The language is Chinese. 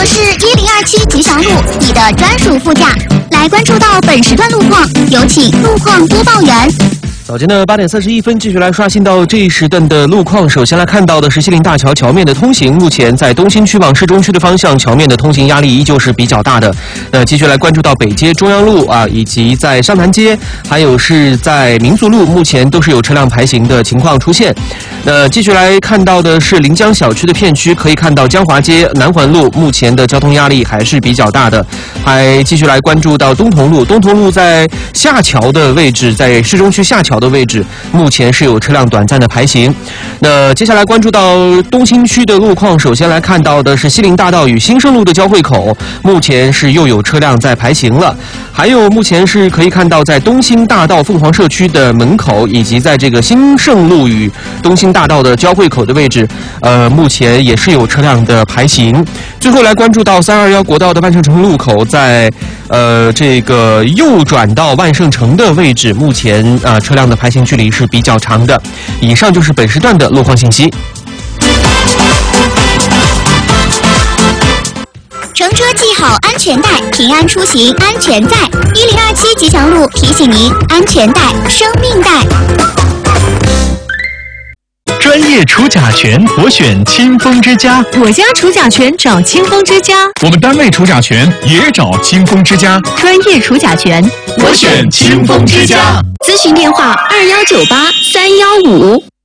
是1027吉祥路，你的专属副驾。来关注到本时段路况，有请路况播报员。 早间的8点31分，继续来刷新到这一时段的路况。首先来看到的是西陵大桥桥面的通行，目前在东新区往市中区的方向，桥面的通行压力依旧是比较大的。继续来关注到北街中央路以及在商南街，还有是在民族路，目前都是有车辆排行的情况出现。继续来看到的是临江小区的片区，可以看到江华街、南环路目前的交通压力还是比较大的。还继续来关注到东同路，东同路在下桥的位置，在市中区下桥的位置，目前是有车辆短暂的排行。接下来关注到东新区的路况，首先来看到的是西陵大道与新生路的交汇口，目前是又有车辆在排行了。还有目前是可以看到在东兴大道凤凰社区的门口，以及在这个新盛路与东兴大道的交汇口的位置，目前也是有车辆的排行。最后来关注到321国道的万盛城路口，在这个右转到万盛城的位置，目前车辆的排行距离是比较长的。以上就是本时段的路况信息。 乘车系好安全带，平安出行安全在。1027吉祥路提醒您：安全带，生命带。 专业除甲醛，我选清风之家。 我家除甲醛找清风之家。 我们单位除甲醛也找清风之家。 专业除甲醛， 我选清风之家。 咨询电话2198-315。